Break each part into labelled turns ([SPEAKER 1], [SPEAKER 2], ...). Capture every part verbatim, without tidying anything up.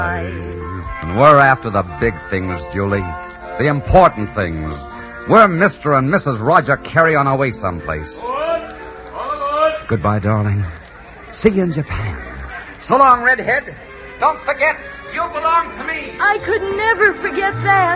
[SPEAKER 1] And we're after the big things, Julie. The important things. We're Mister and Missus Roger Carey on our way someplace.
[SPEAKER 2] Good. All aboard.
[SPEAKER 1] Goodbye, darling. See you in Japan. So long, Redhead. Don't forget, you belong to me.
[SPEAKER 3] I could never forget that.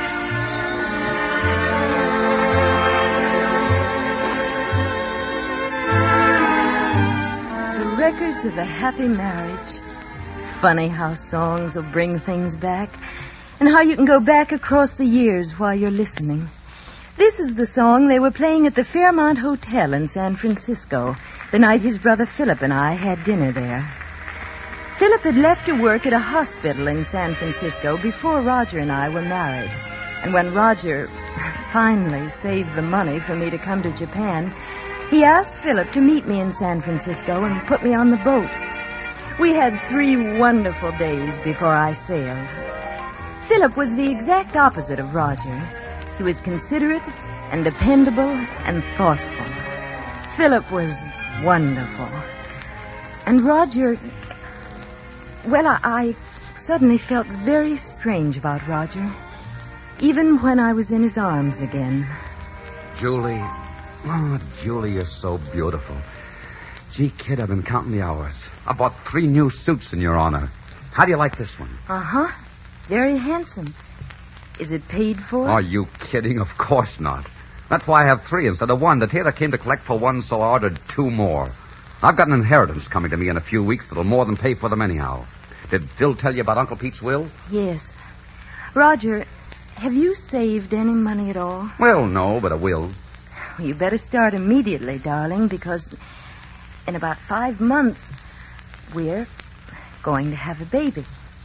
[SPEAKER 3] The records of a happy marriage. Funny how songs will bring things back, and how you can go back across the years while you're listening. This is the song they were playing at the Fairmont Hotel in San Francisco the night his brother Philip and I had dinner there. Philip had left to work at a hospital in San Francisco before Roger and I were married. And when Roger finally saved the money for me to come to Japan, he asked Philip to meet me in San Francisco and put me on the boat. We had three wonderful days before I sailed. Philip was the exact opposite of Roger. He was considerate and dependable and thoughtful. Philip was wonderful. And Roger... Well, I, I suddenly felt very strange about Roger, even when I was in his arms again.
[SPEAKER 1] Julie. Oh, Julie, you're so beautiful. Gee, kid, I've been counting the hours. I bought three new suits in your honor. How do you like this one?
[SPEAKER 3] Uh-huh. Very handsome. Is it paid for?
[SPEAKER 1] Are you kidding? Of course not. That's why I have three instead of one. The tailor came to collect for one, so I ordered two more. I've got an inheritance coming to me in a few weeks that'll more than pay for them anyhow. Did Phil tell you about Uncle Pete's will?
[SPEAKER 3] Yes. Roger, have you saved any money at all?
[SPEAKER 1] Well, no, but I will.
[SPEAKER 3] Well, you better start immediately, darling, because in about five months, we're going to have a baby.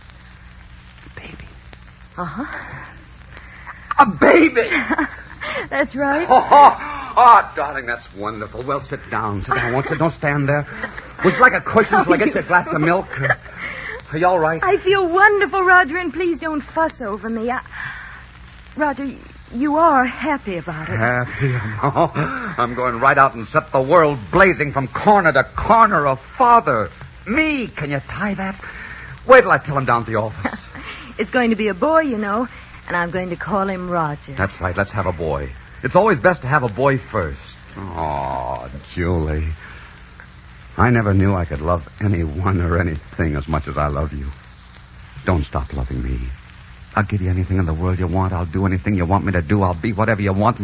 [SPEAKER 1] A baby?
[SPEAKER 3] Uh-huh.
[SPEAKER 1] A baby!
[SPEAKER 3] That's right.
[SPEAKER 1] Oh, oh, oh, darling, that's wonderful. Well, sit down. Sit down, won't you? Don't stand there. Would you like a cushion till I get you a glass of milk? Are you all right?
[SPEAKER 3] I feel wonderful, Roger, and please don't fuss over me. I... Roger, you are happy about it.
[SPEAKER 1] Happy? Oh, I'm going right out and set the world blazing from corner to corner of father. Me? Can you tie that? Wait till I tell him down at the office.
[SPEAKER 3] It's going to be a boy, you know, and I'm going to call him Roger.
[SPEAKER 1] That's right. Let's have a boy. It's always best to have a boy first. Oh, Julie. I never knew I could love anyone or anything as much as I love you. Don't stop loving me. I'll give you anything in the world you want. I'll do anything you want me to do. I'll be whatever you want me